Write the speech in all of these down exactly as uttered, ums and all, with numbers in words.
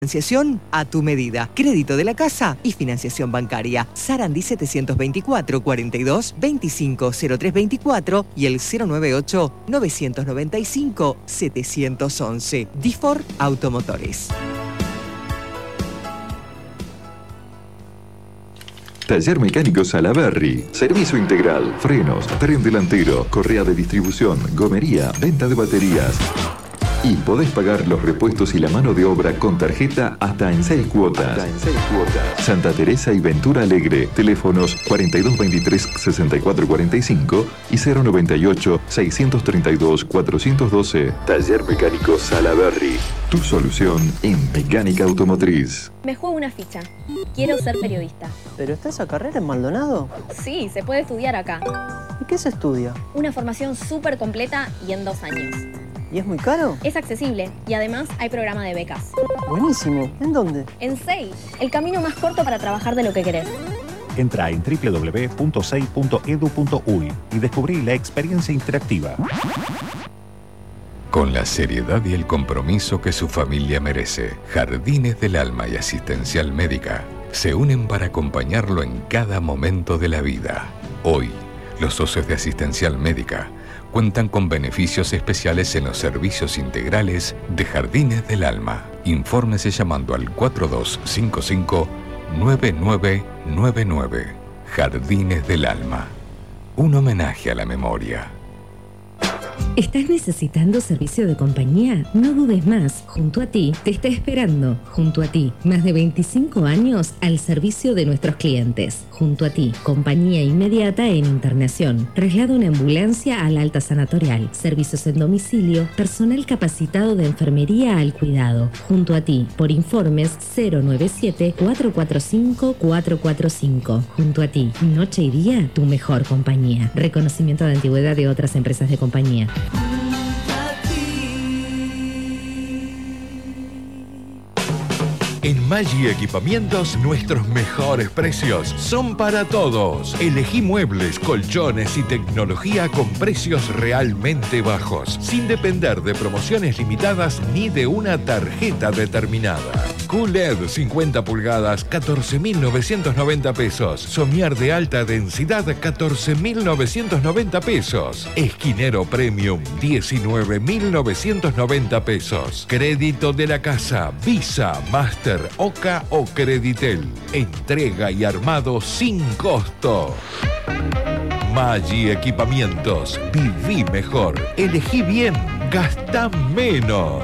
Financiación a tu medida. Crédito de la casa y financiación bancaria. Sarandí setecientos veinticuatro, cuarenta y dos, veinticinco, cero tres veinticuatro y el cero noventa y ocho, novecientos noventa y cinco, setecientos once. Difor Automotores. Taller Mecánico Salaberry. Servicio integral, frenos, tren delantero, correa de distribución, gomería, venta de baterías. Y podés pagar los repuestos y la mano de obra con tarjeta hasta en seis cuotas. Hasta en seis cuotas. Santa Teresa y Ventura Alegre. Teléfonos cuarenta y dos veintitrés, sesenta y cuatro cuarenta y cinco y cero noventa y ocho, seiscientos treinta y dos, cuatrocientos doce. Taller Mecánico Salaberry. Tu solución en mecánica automotriz. Me juego una ficha. Quiero ser periodista. ¿Pero está esa carrera en Maldonado? Sí, se puede estudiar acá. ¿Y qué se estudia? Una formación súper completa y en dos años. ¿Y es muy caro? Es accesible y además hay programa de becas. Buenísimo. ¿En dónde? En S E I, el camino más corto para trabajar de lo que querés. Entra en doble u doble u doble u punto sei punto edu punto uy y descubrí la experiencia interactiva. Con la seriedad y el compromiso que su familia merece, Jardines del Alma y Asistencial Médica se unen para acompañarlo en cada momento de la vida. Hoy, los socios de Asistencial Médica cuentan con beneficios especiales en los servicios integrales de Jardines del Alma. Infórmese llamando al cuatro dos cinco cinco, nueve nueve nueve nueve. Jardines del Alma. Un homenaje a la memoria. ¿Estás necesitando servicio de compañía? No dudes más. Junto a ti te está esperando. Junto a ti, más de veinticinco años al servicio de nuestros clientes. Junto a ti, compañía inmediata en internación. Traslado en ambulancia al alta sanatorial. Servicios en domicilio. Personal capacitado de enfermería al cuidado. Junto a ti, por informes cero nueve siete, cuatro cuatro cinco, cuatro cuatro cinco. Junto a ti, noche y día, tu mejor compañía. Reconocimiento de antigüedad de otras empresas de compañía. En Maggi Equipamientos, nuestros mejores precios son para todos. Elegí muebles, colchones y tecnología con precios realmente bajos, sin depender de promociones limitadas ni de una tarjeta determinada. Q L E D cincuenta pulgadas, catorce mil novecientos noventa pesos. Somier de alta densidad, catorce mil novecientos noventa pesos. Esquinero Premium, diecinueve mil novecientos noventa pesos. Crédito de la casa, Visa, Master, Oca o Creditel. Entrega y armado sin costo. Maggi Equipamientos. Viví mejor. Elegí bien. Gastá menos.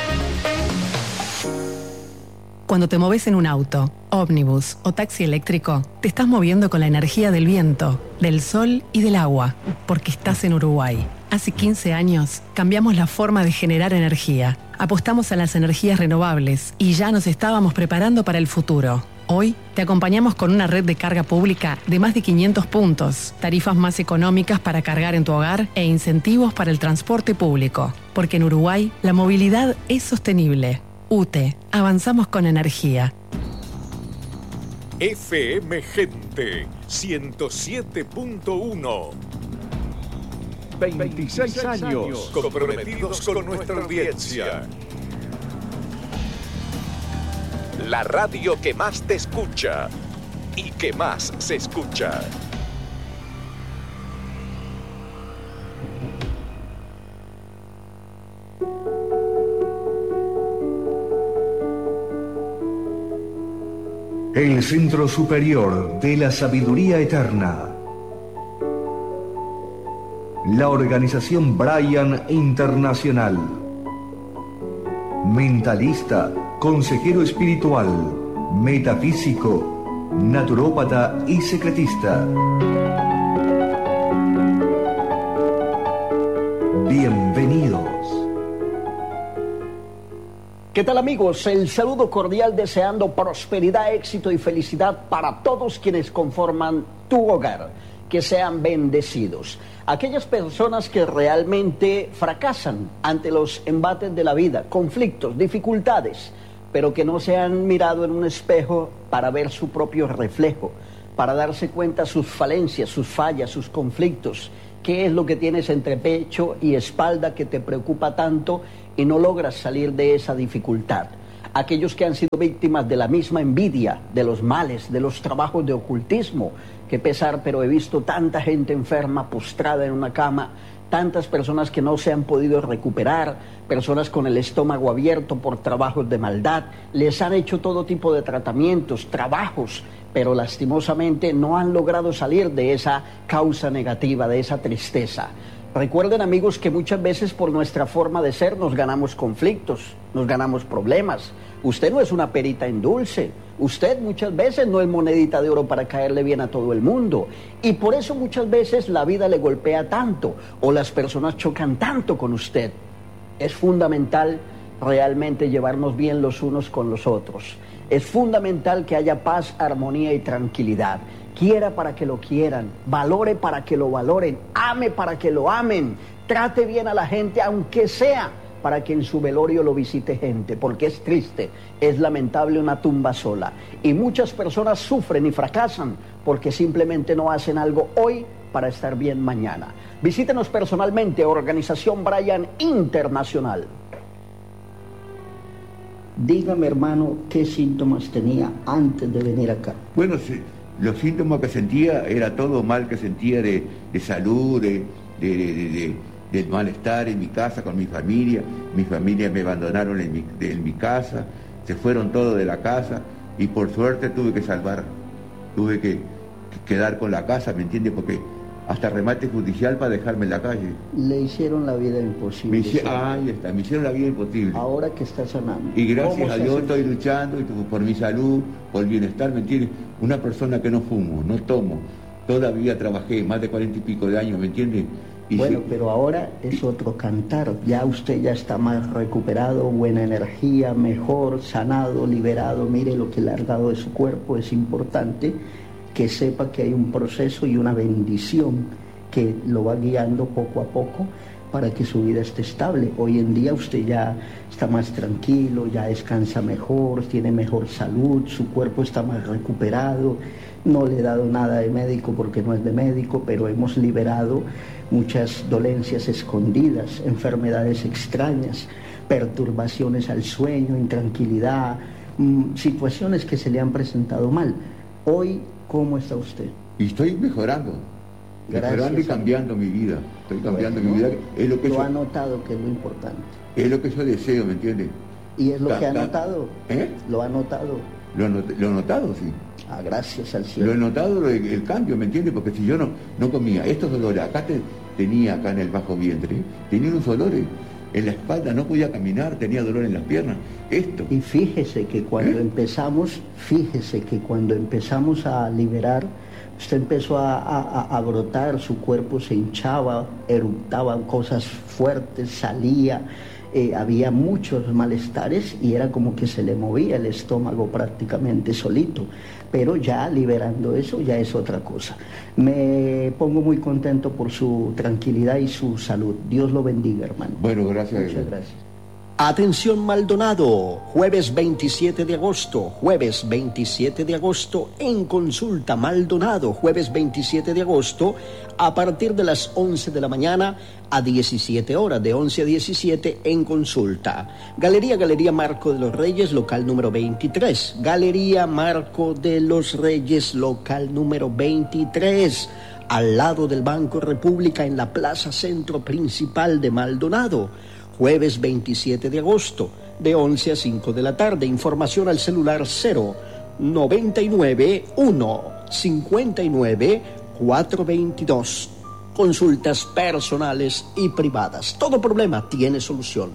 Cuando te moves en un auto, ómnibus o taxi eléctrico, te estás moviendo con la energía del viento, del sol y del agua, porque estás en Uruguay. Hace quince años cambiamos la forma de generar energía. Apostamos a las energías renovables y ya nos estábamos preparando para el futuro. Hoy te acompañamos con una red de carga pública de más de quinientos puntos, tarifas más económicas para cargar en tu hogar e incentivos para el transporte público. Porque en Uruguay la movilidad es sostenible. U T E, avanzamos con energía. F M Gente ciento siete punto uno. veintiséis años comprometidos con nuestra audiencia. La radio que más te escucha y que más se escucha. El Centro Superior de la Sabiduría Eterna. La organización Brian Internacional. Mentalista, consejero espiritual, metafísico, naturópata y secretista. Bienvenidos. ¿Qué tal, amigos? El saludo cordial deseando prosperidad, éxito y felicidad para todos quienes conforman tu hogar. Que sean bendecidos. Aquellas personas que realmente fracasan ante los embates de la vida, conflictos, dificultades, pero que no se han mirado en un espejo para ver su propio reflejo, para darse cuenta sus falencias, sus fallas, sus conflictos. ¿Qué es lo que tienes entre pecho y espalda que te preocupa tanto y no logras salir de esa dificultad? aquellos que han sido víctimas de la misma envidia, de los males, de los trabajos de ocultismo. Qué pesar, pero he visto tanta gente enferma, postrada en una cama, tantas personas que no se han podido recuperar, personas con el estómago abierto por trabajos de maldad. Les han hecho todo tipo de tratamientos, trabajos, pero lastimosamente no han logrado salir de esa causa negativa, de esa tristeza. Recuerden, amigos, que muchas veces por nuestra forma de ser nos ganamos conflictos, nos ganamos problemas. Usted no es una perita en dulce. Usted muchas veces no es monedita de oro para caerle bien a todo el mundo. Y por eso muchas veces la vida le golpea tanto o las personas chocan tanto con usted. Es fundamental realmente llevarnos bien los unos con los otros. Es fundamental que haya paz, armonía y tranquilidad. Quiera para que lo quieran, valore para que lo valoren, ame para que lo amen, trate bien a la gente, aunque sea para que en su velorio lo visite gente, porque es triste, es lamentable una tumba sola. Y muchas personas sufren y fracasan porque simplemente no hacen algo hoy para estar bien mañana. Visítenos personalmente, Organización Bryan Internacional. Dígame, hermano, ¿qué síntomas tenía antes de venir acá? Bueno, sí, los síntomas que sentía era todo mal que sentía de, de salud, de, de, de, de, del malestar en mi casa, con mi familia. Mi familia me abandonaron en mi, de, en mi casa, se fueron todos de la casa y por suerte tuve que salvar, tuve que, que quedar con la casa, ¿me entiendes? Porque hasta remate judicial para dejarme en la calle. Le hicieron la vida imposible. Me hice, ahí está, me hicieron la vida imposible. Ahora que está sanando. Y gracias a Dios estoy luchando y por mi salud, por el bienestar, ¿me entiendes? Una persona que no fumo, no tomo, todavía trabajé más de cuarenta y pico de años, ¿me entiendes? Y bueno, sí, pero ahora es otro cantar. Ya usted ya está más recuperado, buena energía, mejor, sanado, liberado. Mire lo que le ha dado de su cuerpo, es importante que sepa que hay un proceso y una bendición que lo va guiando poco a poco para que su vida esté estable. Hoy en día usted ya está más tranquilo, ya descansa mejor, tiene mejor salud, su cuerpo está más recuperado. No le he dado nada de médico porque no es de médico, pero hemos liberado muchas dolencias escondidas, enfermedades extrañas, perturbaciones al sueño, intranquilidad, mmm, situaciones que se le han presentado mal. Hoy, ¿cómo está usted? Y estoy mejorando, Gracias, mejorando y cambiando mi vida. Estoy cambiando bueno, mi vida. Es lo que lo yo, ha notado, que es lo importante. Es lo que yo deseo, ¿me entiendes? ¿Y es lo ta, que ha ta, notado? ¿Eh? ¿Lo ha notado? Lo, not, lo he notado, sí. Ah, gracias al cielo. Lo he notado el, el cambio, ¿me entiendes? Porque si yo no, no comía estos dolores, acá te, tenía acá en el bajo vientre, tenía unos dolores. En la espalda no podía caminar, tenía dolor en las piernas. Esto. Y fíjese que cuando ¿Eh? empezamos, fíjese que cuando empezamos a liberar, usted empezó a, a, a brotar, su cuerpo se hinchaba, eructaban cosas fuertes, salía, eh, había muchos malestares y era como que se le movía el estómago prácticamente solito. Pero ya liberando eso ya es otra cosa. Me pongo muy contento por su tranquilidad y su salud. Dios lo bendiga, hermano. Bueno, gracias. Muchas gracias. Atención Maldonado, jueves veintisiete de agosto, jueves veintisiete de agosto en Consulta Maldonado, jueves veintisiete de agosto a partir de las once de la mañana a diecisiete horas, de once a diecisiete en Consulta. Galería Galería Marco de los Reyes, local número veintitrés. Galería Marco de los Reyes, local número veintitrés. Al lado del Banco República en la Plaza Centro Principal de Maldonado. Jueves veintisiete de agosto, de once a cinco de la tarde. Información al celular cero noventa y nueve uno cincuenta y nueve cuatrocientos veintidós. Consultas personales y privadas. Todo problema tiene solución.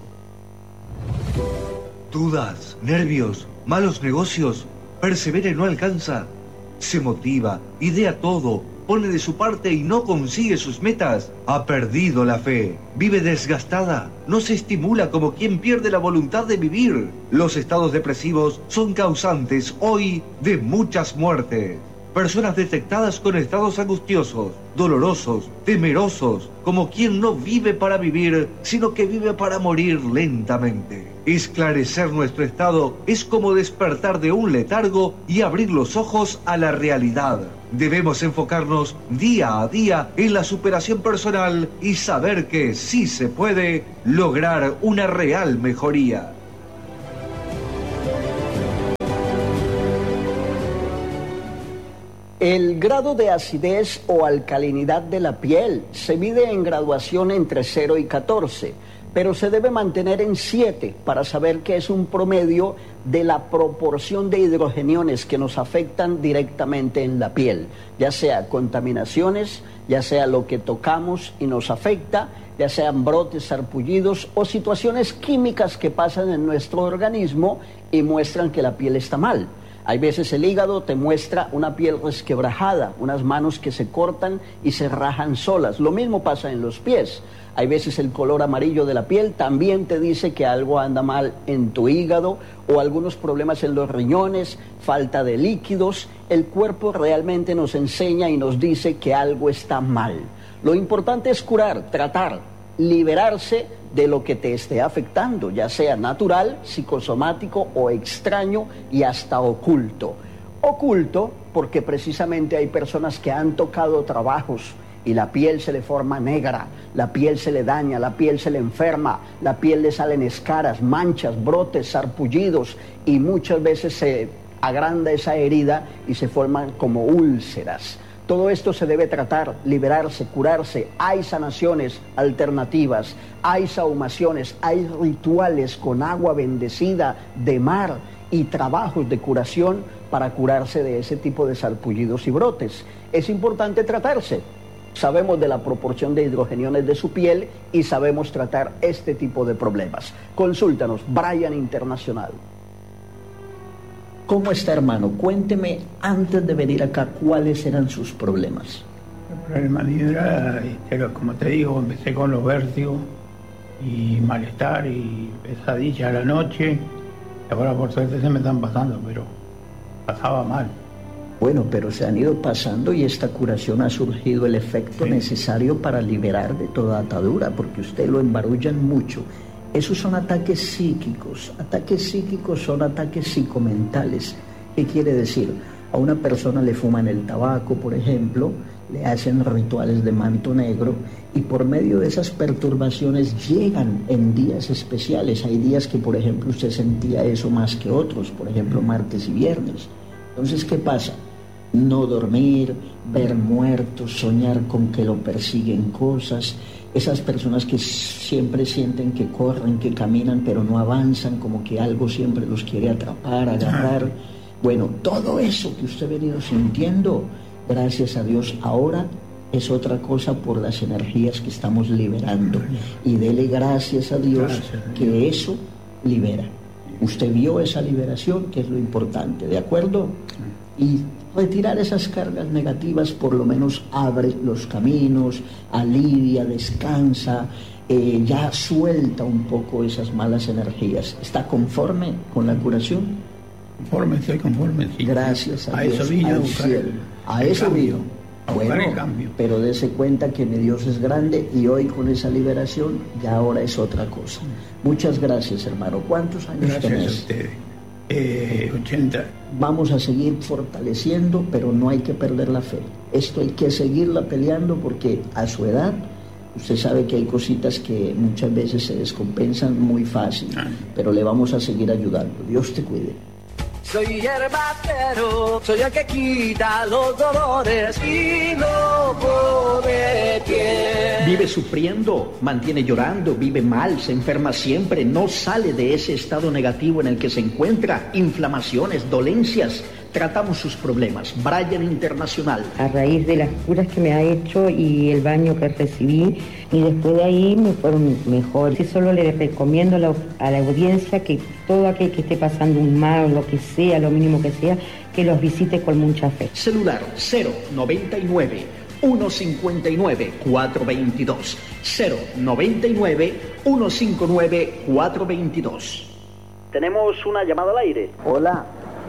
Dudas, nervios, malos negocios, persevera y no alcanza. Se motiva, idea todo, pone de su parte y no consigue sus metas. Ha perdido la fe, vive desgastada, no se estimula como quien pierde la voluntad de vivir. Los estados depresivos son causantes hoy de muchas muertes. Personas detectadas con estados angustiosos, dolorosos, temerosos, como quien no vive para vivir, sino que vive para morir lentamente. Esclarecer nuestro estado es como despertar de un letargo y abrir los ojos a la realidad. Debemos enfocarnos día a día en la superación personal y saber que sí se puede lograr una real mejoría. El grado de acidez o alcalinidad de la piel se mide en graduación entre cero y catorce, pero se debe mantener en siete para saber que es un promedio de la proporción de hidrogeniones que nos afectan directamente en la piel, ya sea contaminaciones, ya sea lo que tocamos y nos afecta, ya sean brotes, sarpullidos o situaciones químicas que pasan en nuestro organismo y muestran que la piel está mal. Hay veces el hígado te muestra una piel resquebrajada, unas manos que se cortan y se rajan solas. Lo mismo pasa en los pies. Hay veces el color amarillo de la piel también te dice que algo anda mal en tu hígado o algunos problemas en los riñones, falta de líquidos. El cuerpo realmente nos enseña y nos dice que algo está mal. Lo importante es curar, tratar, liberarse de lo que te esté afectando, ya sea natural, psicosomático o extraño y hasta oculto. Oculto porque precisamente hay personas que han tocado trabajos y la piel se le forma negra, la piel se le daña, la piel se le enferma, la piel le salen escaras, manchas, brotes, sarpullidos y muchas veces se agranda esa herida y se forman como úlceras. Todo esto se debe tratar, liberarse, curarse. Hay sanaciones alternativas, hay sahumaciones, hay rituales con agua bendecida de mar y trabajos de curación para curarse de ese tipo de sarpullidos y brotes. Es importante tratarse. Sabemos de la proporción de hidrogeniones de su piel y sabemos tratar este tipo de problemas. Consúltanos, Brian Internacional. ¿Cómo está, hermano? Cuénteme, antes de venir acá, ¿cuáles eran sus problemas? El problema mío era, era, como te digo, empecé con los vértigos y malestar y pesadilla a la noche. Y ahora por suerte se me están pasando, pero pasaba mal. Bueno, pero se han ido pasando y esta curación ha surgido el efecto sí. necesario para liberar de toda atadura, porque usted lo embarullan mucho. Esos son ataques psíquicos. Ataques psíquicos son ataques psicomentales. ¿Qué quiere decir? A una persona le fuman el tabaco, por ejemplo, le hacen rituales de manto negro y por medio de esas perturbaciones llegan en días especiales. Hay días que, por ejemplo, usted sentía eso más que otros, por ejemplo, martes y viernes. Entonces, ¿qué pasa? No dormir, ver muertos, soñar con que lo persiguen cosas. Esas personas que siempre sienten que corren, que caminan, pero no avanzan, como que algo siempre los quiere atrapar, agarrar. Bueno, todo eso que usted ha venido sintiendo, gracias a Dios, ahora es otra cosa por las energías que estamos liberando. Y dele gracias a Dios que eso libera. Usted vio esa liberación, que es lo importante, ¿de acuerdo? Y retirar esas cargas negativas por lo menos abre los caminos, alivia, descansa, eh, ya suelta un poco esas malas energías. ¿Está conforme con la curación? Conforme, estoy conforme. Sí. Gracias a, a Dios, eso vino, al a buscar cielo. A eso vino. Bueno, el cambio. Pero dése cuenta que mi Dios es grande y hoy con esa liberación ya ahora es otra cosa. Muchas gracias, hermano. ¿Cuántos años gracias tenés? A ustedes. Eh, ochenta. Vamos a seguir fortaleciendo, pero no hay que perder la fe. Esto hay que seguirla peleando porque a su edad, usted sabe que hay cositas que muchas veces se descompensan muy fácil, ah. pero le vamos a seguir ayudando. Dios te cuide. Soy hierbacero, soy el que quita los dolores y no pone pie. Vive sufriendo, mantiene llorando, vive mal, se enferma siempre, no sale de ese estado negativo en el que se encuentra, inflamaciones, dolencias. Tratamos sus problemas. Brian Internacional. A raíz de las curas que me ha hecho y el baño que recibí, y después de ahí me fueron mejor. Sí, solo le recomiendo a la, a la audiencia que todo aquel que esté pasando un mal, lo que sea, lo mínimo que sea, que los visite con mucha fe. Celular cero noventa y nueve, ciento cincuenta y nueve, cuatrocientos veintidós. cero noventa y nueve, ciento cincuenta y nueve, cuatrocientos veintidós. Tenemos una llamada al aire. Hola.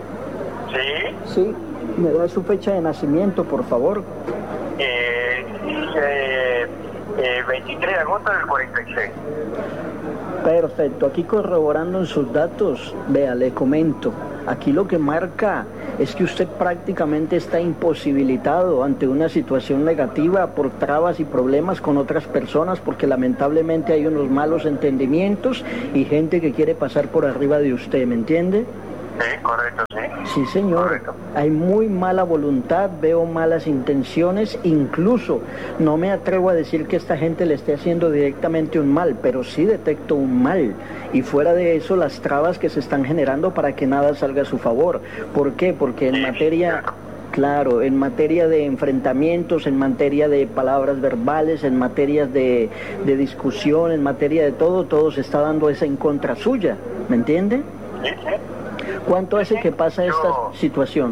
¿Sí? Sí, ¿me da su fecha de nacimiento, por favor? Eh, eh, eh, veintitrés de agosto del cuarenta y seis. Perfecto, aquí corroborando en sus datos, vea, le comento, aquí lo que marca es que usted prácticamente está imposibilitado ante una situación negativa por trabas y problemas con otras personas, porque lamentablemente hay unos malos entendimientos y gente que quiere pasar por arriba de usted, ¿me entiende? Sí, correcto, sí. Sí, señor. Correcto. Hay muy mala voluntad, veo malas intenciones, incluso no me atrevo a decir que esta gente le esté haciendo directamente un mal, pero sí detecto un mal. Y fuera de eso, las trabas que se están generando para que nada salga a su favor. ¿Por qué? Porque en materia... Claro, en materia de enfrentamientos, en materia de palabras verbales, en materia de, de discusión, en materia de todo, todo se está dando esa en contra suya, ¿me entiende? Sí, sí. ¿Cuánto hace que pasa esta situación?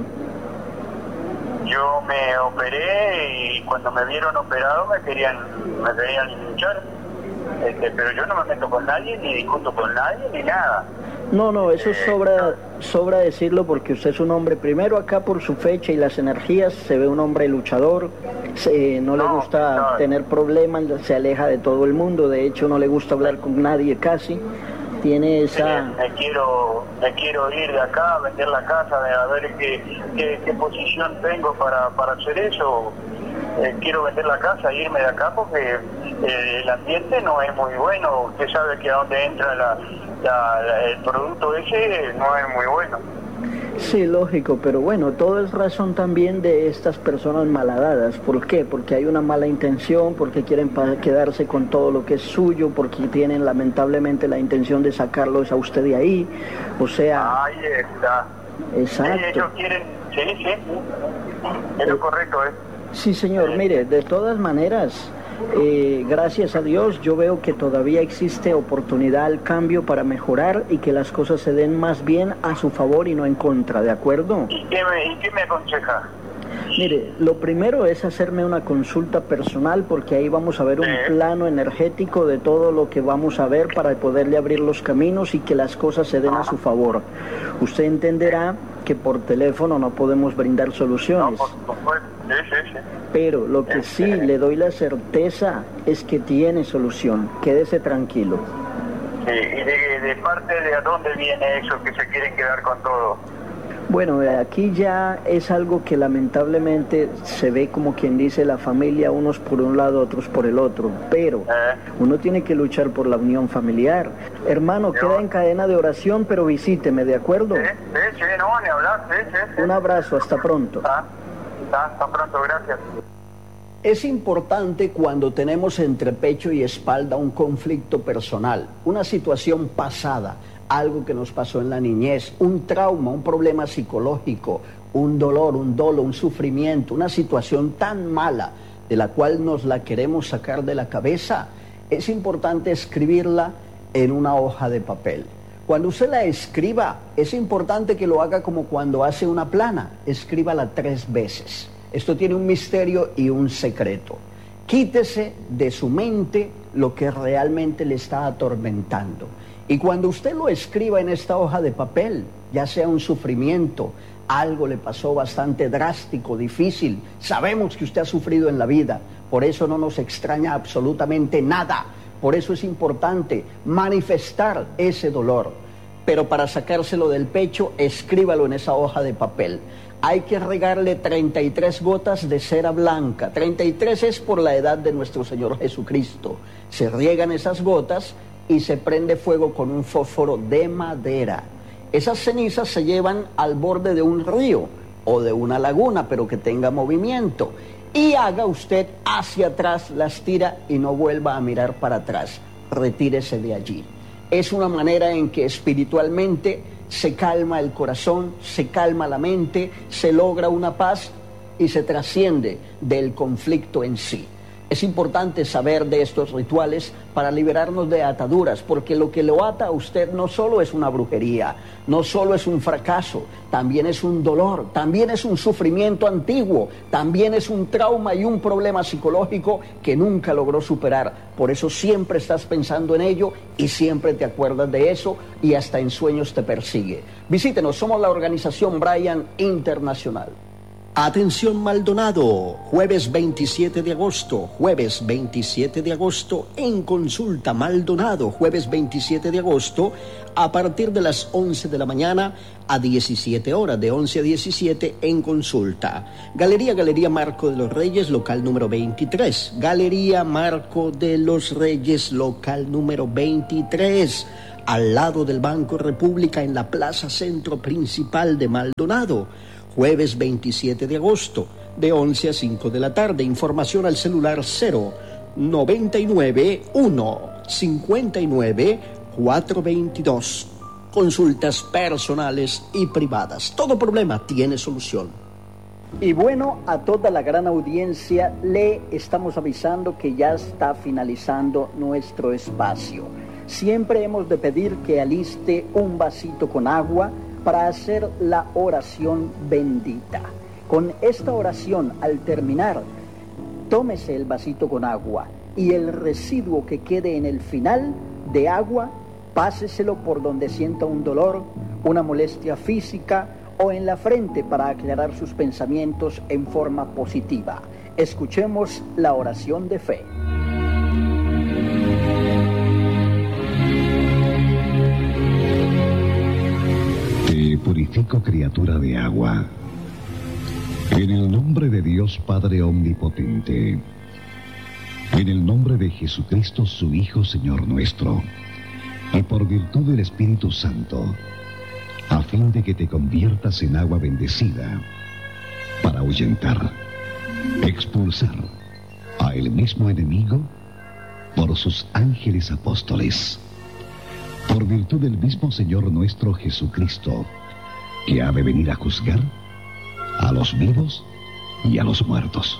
Yo me operé y cuando me vieron operado me querían, me querían linchar. Este, pero yo no me meto con nadie, ni discuto con nadie, ni nada. No, no, eso sobra, sobra decirlo porque usted es un hombre, primero acá por su fecha y las energías, se ve un hombre luchador, se, no le gusta tener problemas, se aleja de todo el mundo, de hecho no le gusta hablar con nadie casi, tiene esa... Me quiero, me quiero ir de acá, vender la casa, a ver qué, qué, qué posición tengo para, para hacer eso. Eh, quiero vender la casa e irme de acá porque eh, el ambiente no es muy bueno. Usted sabe que a donde entra la, la, la, el producto ese no es muy bueno. Sí, lógico, pero bueno, todo es razón también de estas personas malhadadas. ¿Por qué? Porque hay una mala intención, porque quieren quedarse con todo lo que es suyo, porque tienen lamentablemente la intención de sacarlos a usted de ahí. O sea... Ahí está. Exacto. Sí, ellos quieren... Sí, sí. Es lo correcto, ¿eh? Sí, señor, mire, de todas maneras, eh, gracias a Dios, yo veo que todavía existe oportunidad al cambio para mejorar y que las cosas se den más bien a su favor y no en contra, ¿de acuerdo? ¿Y qué me, y qué me aconseja? Mire, lo primero es hacerme una consulta personal porque ahí vamos a ver un plano energético de todo lo que vamos a ver para poderle abrir los caminos y que las cosas se den a su favor. Usted entenderá que por teléfono no podemos brindar soluciones. Sí, sí, sí. Pero lo que sí le doy la certeza es que tiene solución. Quédese tranquilo. Sí, ¿y de, de parte de a dónde viene eso que se quieren quedar con todo? Bueno, aquí ya es algo que lamentablemente se ve como quien dice la familia, unos por un lado, otros por el otro, pero uno tiene que luchar por la unión familiar. Hermano, queda en cadena de oración, pero visíteme, ¿de acuerdo? Sí, sí, sí, no, ni hablar, sí, sí, sí. Un abrazo, hasta pronto. Ah, hasta pronto, gracias. Es importante cuando tenemos entre pecho y espalda un conflicto personal, una situación pasada, algo que nos pasó en la niñez, un trauma, un problema psicológico, un dolor, un dolo, un sufrimiento, una situación tan mala de la cual nos la queremos sacar de la cabeza, es importante escribirla en una hoja de papel. Cuando usted la escriba, es importante que lo haga como cuando hace una plana, escríbala tres veces. Esto tiene un misterio y un secreto. Quítese de su mente lo que realmente le está atormentando. Y cuando usted lo escriba en esta hoja de papel, ya sea un sufrimiento, algo le pasó bastante drástico, difícil, sabemos que usted ha sufrido en la vida, por eso no nos extraña absolutamente nada, por eso es importante manifestar ese dolor, pero para sacárselo del pecho, escríbalo en esa hoja de papel. Hay que regarle treinta y tres gotas de cera blanca, treinta y tres es por la edad de nuestro Señor Jesucristo, se riegan esas gotas y se prende fuego con un fósforo de madera. Esas cenizas se llevan al borde de un río o de una laguna, pero que tenga movimiento. Y haga usted hacia atrás, las tira y no vuelva a mirar para atrás. Retírese de allí. Es una manera en que espiritualmente se calma el corazón, se calma la mente, se logra una paz y se trasciende del conflicto en sí. Es importante saber de estos rituales para liberarnos de ataduras, porque lo que lo ata a usted no solo es una brujería, no solo es un fracaso, también es un dolor, también es un sufrimiento antiguo, también es un trauma y un problema psicológico que nunca logró superar. Por eso siempre estás pensando en ello y siempre te acuerdas de eso y hasta en sueños te persigue. Visítenos, somos la organización Brian Internacional. Atención Maldonado, jueves veintisiete de agosto, jueves veintisiete de agosto en Consulta Maldonado, jueves veintisiete de agosto a partir de las once de la mañana a diecisiete horas, de once a diecisiete en Consulta. Galería Galería Marco de los Reyes, local número veintitrés. Galería Marco de los Reyes, local número veintitrés. al lado del Banco República en la Plaza Centro Principal de Maldonado. Jueves veintisiete de agosto, de once a cinco de la tarde. Información al celular cero noventa y nueve uno cincuenta y nueve cuatrocientos veintidós. Consultas personales y privadas. Todo problema tiene solución. Y bueno, a toda la gran audiencia le estamos avisando que ya está finalizando nuestro espacio. Siempre hemos de pedir que aliste un vasito con agua para hacer la oración bendita. Con esta oración, al terminar, tómese el vasito con agua y el residuo que quede en el final de agua, páseselo por donde sienta un dolor, una molestia física o en la frente para aclarar sus pensamientos en forma positiva. Escuchemos la oración de fe. Te purifico, criatura de agua, en el nombre de Dios Padre Omnipotente, en el nombre de Jesucristo, su Hijo, Señor nuestro, y por virtud del Espíritu Santo, a fin de que te conviertas en agua bendecida, para ahuyentar, expulsar a el mismo enemigo por sus ángeles apóstoles, por virtud del mismo Señor nuestro Jesucristo, que ha de venir a juzgar a los vivos y a los muertos.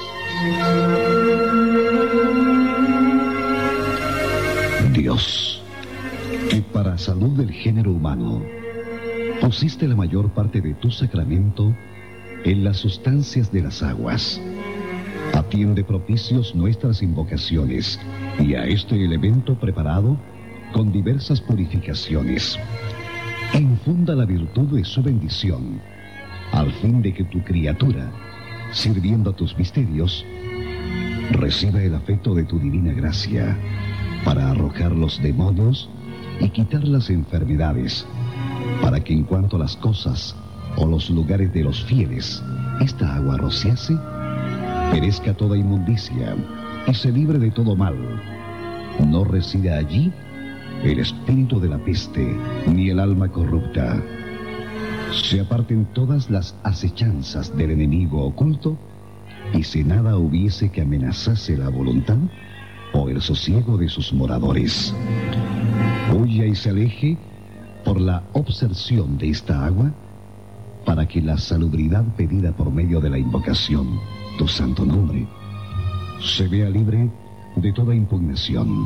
Dios, que para salud del género humano pusiste la mayor parte de tu sacramento en las sustancias de las aguas, atiende propicios nuestras invocaciones y a este elemento preparado con diversas purificaciones. Infunda la virtud de su bendición, al fin de que tu criatura, sirviendo a tus misterios, reciba el afecto de tu divina gracia para arrojar los demonios y quitar las enfermedades, para que en cuanto a las cosas o los lugares de los fieles esta agua rociase, perezca toda inmundicia y se libre de todo mal. No resida allí el espíritu de la peste, ni el alma corrupta. Se aparten todas las acechanzas del enemigo oculto, y si nada hubiese que amenazase la voluntad o el sosiego de sus moradores, huya y se aleje por la obserción de esta agua, para que la salubridad pedida por medio de la invocación, tu santo nombre, se vea libre de toda impugnación.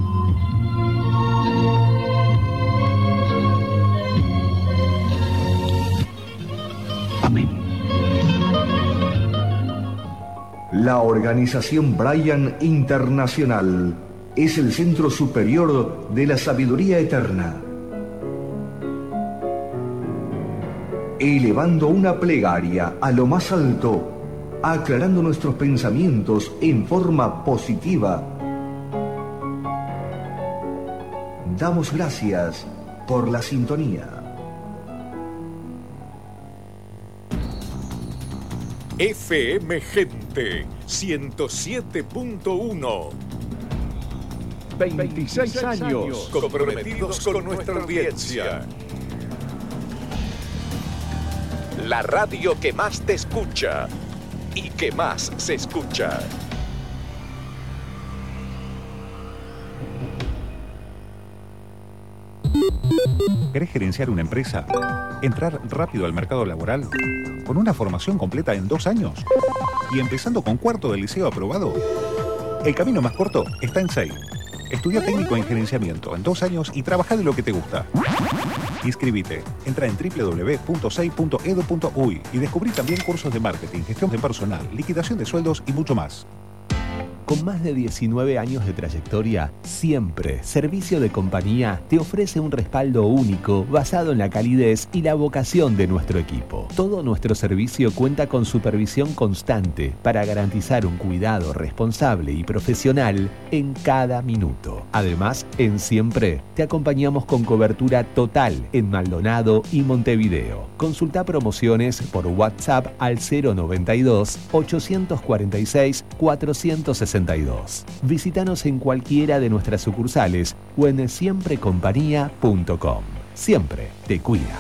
Amén. La organización Brian Internacional es el centro superior de la sabiduría eterna. Elevando una plegaria a lo más alto, aclarando nuestros pensamientos en forma positiva, damos gracias por la sintonía. F M Gente ciento siete punto uno. veintiséis años comprometidos con nuestra audiencia. La radio que más te escucha y que más se escucha. ¿Querés gerenciar una empresa? ¿Entrar rápido al mercado laboral? ¿Con una formación completa en dos años? ¿Y empezando con cuarto de liceo aprobado? El camino más corto está en SEI. Estudia técnico en gerenciamiento en dos años y trabaja de lo que te gusta. Inscribite. Entra en doble u doble u doble u punto sei punto edu punto uy y descubrí también cursos de marketing, gestión de personal, liquidación de sueldos y mucho más. Con más de diecinueve años de trayectoria, siempre Servicio de Compañía te ofrece un respaldo único basado en la calidez y la vocación de nuestro equipo. Montevideo. Todo nuestro servicio cuenta con supervisión constante para garantizar un cuidado responsable y profesional en cada minuto. Además, en Siempre te acompañamos con cobertura total en Maldonado y Montevideo. Consulta promociones por WhatsApp al cero noventa y dos, ochocientos cuarenta y seis, cuatrocientos sesenta y dos. Visítanos en cualquiera de nuestras sucursales o en siempre compañía punto com. Siempre te cuida.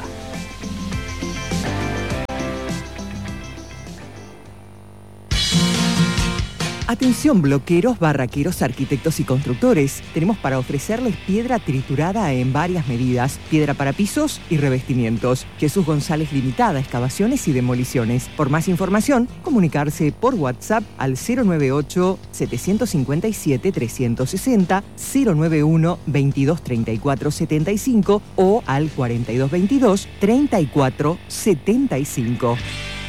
Atención bloqueros, barraqueros, arquitectos y constructores. Tenemos para ofrecerles piedra triturada en varias medidas, piedra para pisos y revestimientos. Jesús González Limitada, excavaciones y demoliciones. Por más información, comunicarse por WhatsApp al cero noventa y ocho, setecientos cincuenta y siete, trescientos sesenta, cero noventa y uno, veintidós treinta y cuatro setenta y cinco o al cuarenta y dos veintidós, treinta y cuatro setenta y cinco.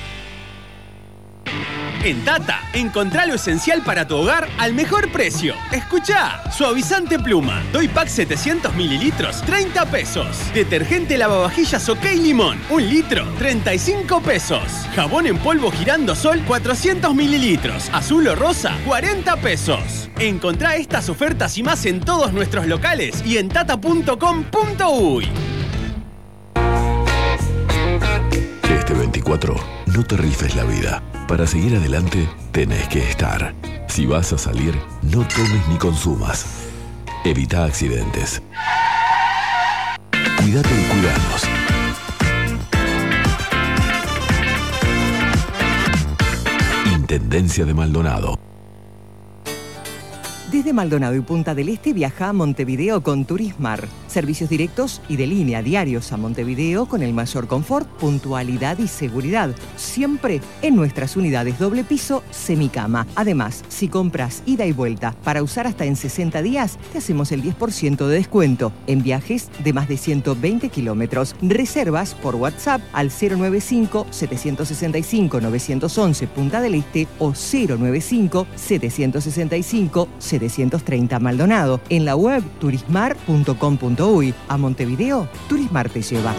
En Tata, encontrá lo esencial para tu hogar al mejor precio. Escuchá, suavizante pluma, Doy Pack setecientos mililitros, treinta pesos. Detergente lavavajillas OK Limón, un litro, treinta y cinco pesos. Jabón en polvo Girando Sol, cuatrocientos mililitros, azul o rosa, cuarenta pesos. Encontrá estas ofertas y más en todos nuestros locales y en tata punto com punto uy. Este veinticuatro, no te rifes la vida. Para seguir adelante, tenés que estar. Si vas a salir, no tomes ni consumas. Evita accidentes. Cuídate y cuidanos. Intendencia de Maldonado. Desde Maldonado y Punta del Este viaja a Montevideo con Turismar. Servicios directos y de línea diarios a Montevideo con el mayor confort, puntualidad y seguridad. Siempre en nuestras unidades doble piso, semicama. Además, si compras ida y vuelta para usar hasta en sesenta días, te hacemos el diez por ciento de descuento en viajes de más de ciento veinte kilómetros. Reservas por WhatsApp al cero noventa y cinco, setecientos sesenta y cinco, novecientos once Punta del Este o cero noventa y cinco, setecientos sesenta y cinco, setecientos treinta Maldonado. En la web turismar punto com punto uy. A Montevideo, Turismar te lleva.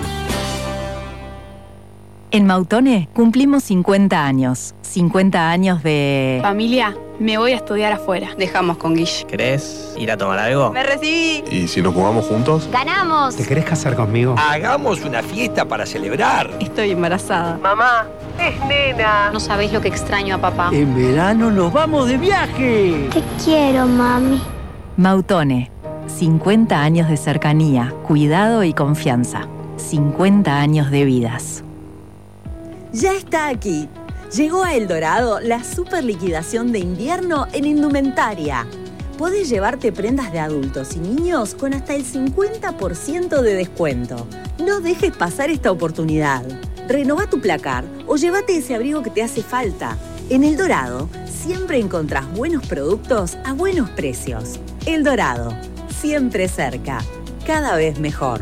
En Mautone cumplimos cincuenta años. cincuenta años de... Familia, me voy a estudiar afuera. Dejamos con Guille. ¿Querés ir a tomar algo? ¡Me recibí! ¿Y si nos jugamos juntos? ¡Ganamos! ¿Te querés casar conmigo? Hagamos una fiesta para celebrar. Estoy embarazada. Mamá, es nena. No sabéis lo que extraño a papá. En verano nos vamos de viaje. Te quiero, mami. Mautone. cincuenta años de cercanía, cuidado y confianza. cincuenta años de vidas. Ya está aquí. Llegó a El Dorado la super liquidación de invierno en indumentaria. Podés llevarte prendas de adultos y niños con hasta el cincuenta por ciento de descuento. No dejes pasar esta oportunidad. Renová tu placar o llévate ese abrigo que te hace falta. En El Dorado siempre encontrás buenos productos a buenos precios. El Dorado, siempre cerca, cada vez mejor.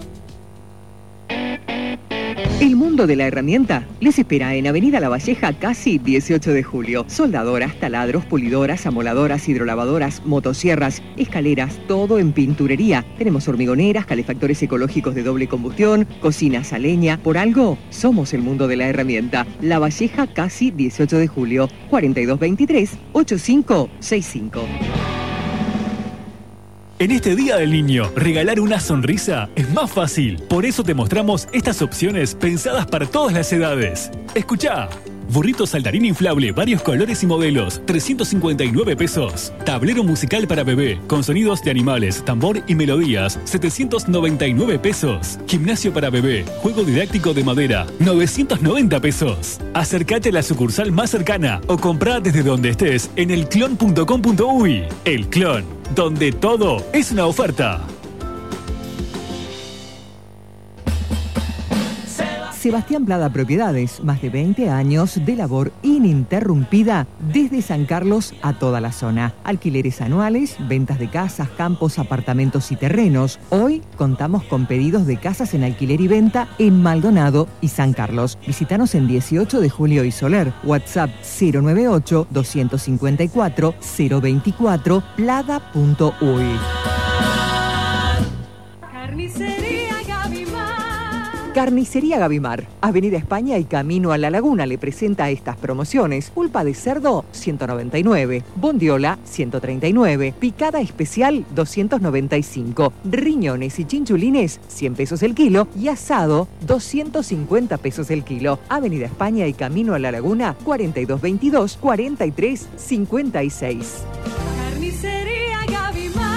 El mundo de la herramienta les espera en Avenida La Valleja, casi dieciocho de julio. Soldadoras, taladros, pulidoras, amoladoras, hidrolavadoras, motosierras, escaleras, todo en pinturería. Tenemos hormigoneras, calefactores ecológicos de doble combustión, cocinas a leña. Por algo, somos el mundo de la herramienta. La Valleja, casi dieciocho de julio, cuarenta y dos veintitrés, ochenta y cinco sesenta y cinco. En este Día del Niño, regalar una sonrisa es más fácil. Por eso te mostramos estas opciones pensadas para todas las edades. Escuchá. Burrito saltarín inflable, varios colores y modelos, trescientos cincuenta y nueve pesos. Tablero musical para bebé, con sonidos de animales, tambor y melodías, setecientos noventa y nueve pesos. Gimnasio para bebé, juego didáctico de madera, novecientos noventa pesos. Acércate a la sucursal más cercana o comprá desde donde estés en el clon punto com punto uy. El Clon, donde todo es una oferta. Sebastián Plada Propiedades, más de veinte años de labor ininterrumpida desde San Carlos a toda la zona. Alquileres anuales, ventas de casas, campos, apartamentos y terrenos. Hoy contamos con pedidos de casas en alquiler y venta en Maldonado y San Carlos. Visítanos en dieciocho de julio y Soler. WhatsApp cero noventa y ocho, doscientos cincuenta y cuatro, cero veinticuatro, plada punto uy. Carnicería Gavimar. Carnicería Gavimar, Avenida España y Camino a la Laguna le presenta estas promociones. Pulpa de cerdo, ciento noventa y nueve. Bondiola, ciento treinta y nueve. Picada especial, doscientos noventa y cinco. Riñones y chinchulines, cien pesos el kilo. Y asado, doscientos cincuenta pesos el kilo. Avenida España y Camino a la Laguna, cuarenta y dos veintidós, cuarenta y tres cincuenta y seis. Carnicería Gavimar.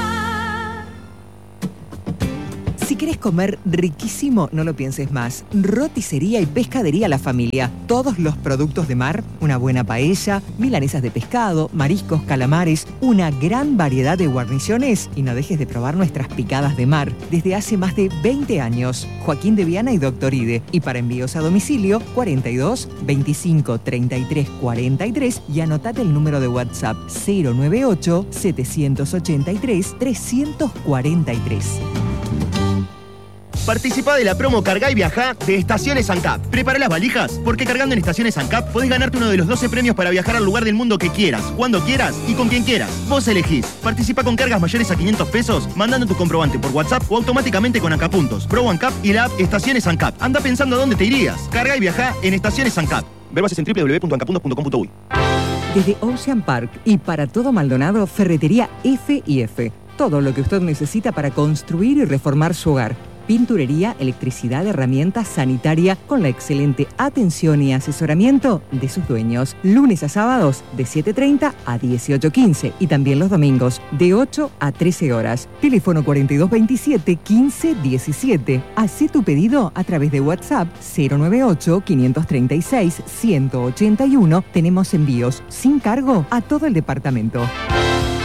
Si querés comer riquísimo, no lo pienses más. Roticería y pescadería La Familia. Todos los productos de mar, una buena paella, milanesas de pescado, mariscos, calamares, una gran variedad de guarniciones y no dejes de probar nuestras picadas de mar. Desde hace más de veinte años. Joaquín de Viana y Doctor Ide. Y para envíos a domicilio, cuarenta y dos, veinticinco, treinta y tres, cuarenta y tres y anotate el número de WhatsApp cero noventa y ocho, setecientos ochenta y tres, trescientos cuarenta y tres. Participa de la promo Cargá y Viajá de Estaciones ANCAP. Prepara las valijas, porque cargando en Estaciones ANCAP podés ganarte uno de los doce premios para viajar al lugar del mundo que quieras, cuando quieras y con quien quieras. Vos elegís. Participa con cargas mayores a quinientos pesos, mandando tu comprobante por WhatsApp o automáticamente con ANCAP Puntos, Pro ANCAP y la app Estaciones ANCAP. Anda pensando a dónde te irías. Cargá y Viajá en Estaciones ANCAP. Ver bases en doble u doble u doble u punto ancapuntos punto com punto uy. Desde Ocean Park y para todo Maldonado, Ferretería F y F. Todo lo que usted necesita para construir y reformar su hogar. Pinturería, electricidad, herramientas, sanitaria, con la excelente atención y asesoramiento de sus dueños. Lunes a sábados de siete treinta a dieciocho quince y también los domingos de ocho a trece horas. Teléfono cuarenta y dos veintisiete, quince diecisiete. Hacé tu pedido a través de WhatsApp cero noventa y ocho, quinientos treinta y seis, ciento ochenta y uno. Tenemos envíos sin cargo a todo el departamento.